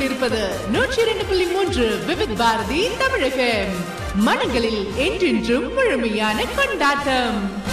கொண்டிருப்பது 102.3 விவித் பாரதி தமிழகம். மனங்களில் என்றென்றும் முழுமையான கொண்டாட்டம்.